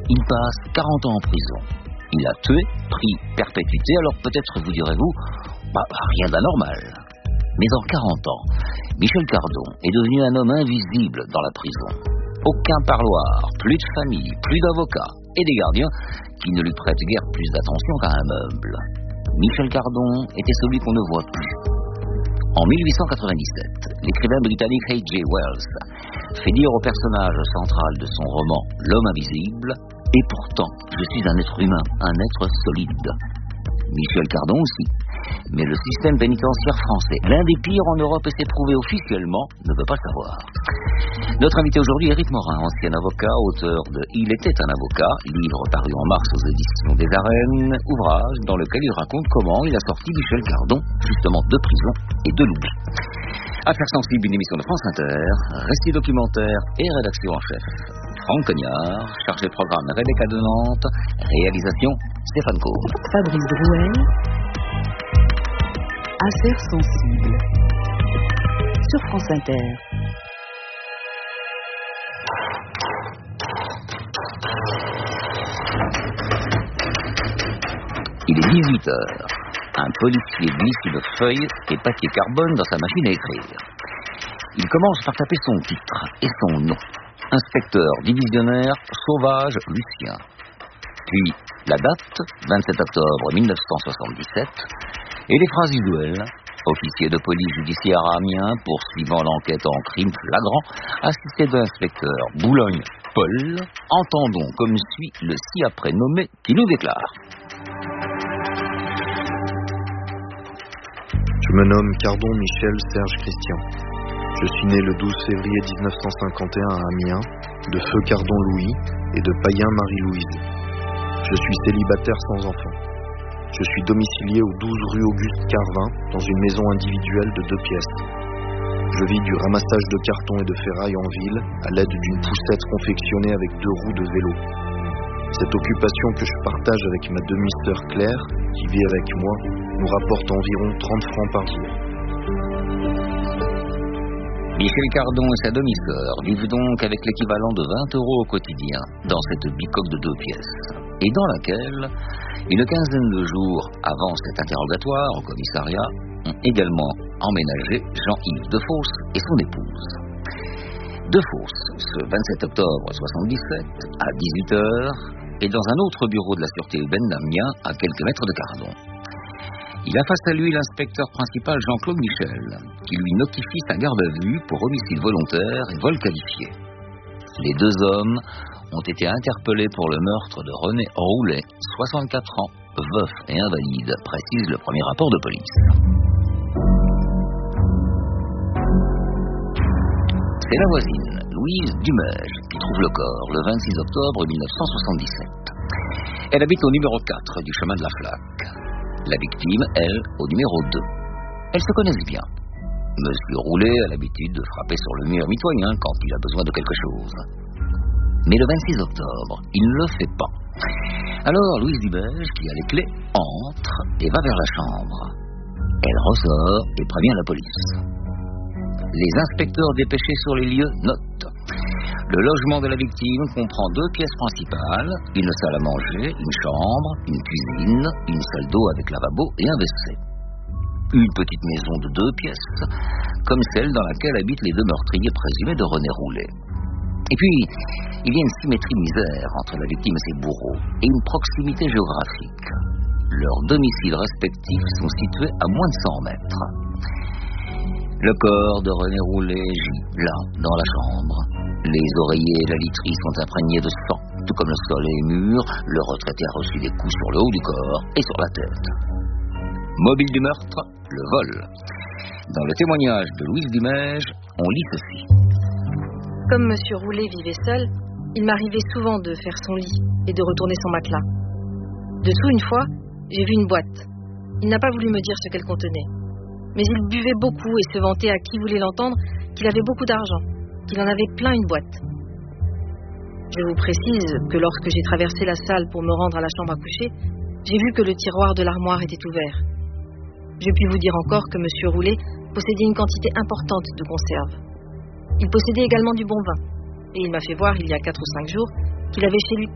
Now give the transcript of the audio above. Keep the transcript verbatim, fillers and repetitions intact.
Il passe quarante ans en prison. Il a tué, pris perpétuité, alors peut-être vous direz-vous, bah, rien d'anormal. Mais en quarante ans, Michel Cardon est devenu un homme invisible dans la prison. Aucun parloir, plus de famille, plus d'avocats et des gardiens qui ne lui prêtent guère plus d'attention qu'à un meuble. Michel Cardon était celui qu'on ne voit plus. En mille huit cent quatre-vingt-dix-sept, l'écrivain britannique H G Wells fait dire au personnage central de son roman L'homme invisible « Et pourtant, je suis un être humain, un être solide ». Michel Cardon aussi. Mais le système pénitentiaire français, l'un des pires en Europe et c'est prouvé officiellement, ne veut pas le savoir. Notre invité aujourd'hui est Éric Morin, ancien avocat, auteur de « Il était un avocat », livre paru en mars aux éditions des Arènes, ouvrage dans lequel il raconte comment il a sorti Michel Cardon, justement de prison et de l'oubli. Affaires sensibles, une émission de France Inter, récit documentaire et rédaction en chef. Franck Cognard, chargé de programme Rebecca de Nantes, réalisation Stéphane Combe. Fabrice Drouel, Affaires sensibles, sur France Inter. Il est dix-huit heures. Un policier glisse une feuille et papier carbone dans sa machine à écrire. Il commence par taper son titre et son nom. Inspecteur divisionnaire Sauvage Lucien. Puis la date, vingt-sept octobre mille neuf cent soixante-dix-sept, et les phrases usuelles. Officier de police judiciaire à Amiens, poursuivant l'enquête en crime flagrant, assisté de l'inspecteur Boulogne Paul, entendons comme suit le ci-après nommé qui nous déclare. Je me nomme Cardon Michel Serge Christian. Je suis né le douze février dix-neuf cent cinquante et un à Amiens, de feu Cardon Louis et de païen Marie-Louise. Je suis célibataire sans enfant. Je suis domicilié au douze rue Auguste Carvin, dans une maison individuelle de deux pièces. Je vis du ramassage de cartons et de ferraille en ville, à l'aide d'une poussette confectionnée avec deux roues de vélo. Cette occupation que je partage avec ma demi-sœur Claire, qui vit avec moi, nous rapporte environ trente francs par jour. Michel Cardon et sa demi-sœur vivent donc avec l'équivalent de vingt euros au quotidien dans cette bicoque de deux pièces, et dans laquelle, une quinzaine de jours avant cet interrogatoire au commissariat, ont également emménagé Jean-Yves Defosse et son épouse. Defosse, ce vingt-sept octobre soixante-dix-sept, à dix-huit heures, est dans un autre bureau de la sûreté urbaine d'Amiens, à quelques mètres de Cardon. Il a face à lui l'inspecteur principal Jean-Claude Michel, qui lui notifie sa garde à vue pour homicide volontaire et vol qualifié. Les deux hommes ont été interpellés pour le meurtre de René Roulet, soixante-quatre ans, veuf et invalide, précise le premier rapport de police. C'est la voisine, Louise Dumège, qui trouve le corps le vingt-six octobre mille neuf cent soixante-dix-sept. Elle habite au numéro quatre du chemin de la Flaque. La victime, elle, au numéro deux. Elles se connaissent bien. Monsieur Roulet a l'habitude de frapper sur le mur mitoyen quand il a besoin de quelque chose. Mais le vingt-six octobre, il ne le fait pas. Alors Louise Dumège, qui a les clés, entre et va vers la chambre. Elle ressort et prévient la police. Les inspecteurs dépêchés sur les lieux notent. Le logement de la victime comprend deux pièces principales, une salle à manger, une chambre, une cuisine, une salle d'eau avec lavabo et un W C. Une petite maison de deux pièces, comme celle dans laquelle habitent les deux meurtriers présumés de René Roulet. Et puis, il y a une symétrie misère entre la victime et ses bourreaux, et une proximité géographique. Leurs domiciles respectifs sont situés à moins de cent mètres. Le corps de René Roulet gît là, dans la chambre. Les oreillers et la literie sont imprégnés de sang, tout comme le sol et les murs. Le retraité a reçu des coups sur le haut du corps et sur la tête. Mobile du meurtre, le vol. Dans le témoignage de Louise Dumège, on lit ceci. Comme M. Roulet vivait seul, il m'arrivait souvent de faire son lit et de retourner son matelas. Dessous, une fois, j'ai vu une boîte. Il n'a pas voulu me dire ce qu'elle contenait. Mais il buvait beaucoup et se vantait à qui voulait l'entendre qu'il avait beaucoup d'argent, qu'il en avait plein une boîte. Je vous précise que lorsque j'ai traversé la salle pour me rendre à la chambre à coucher, j'ai vu que le tiroir de l'armoire était ouvert. Je puis vous dire encore que M. Roulet possédait une quantité importante de conserves. Il possédait également du bon vin, et il m'a fait voir il y a quatre ou cinq jours qu'il avait chez lui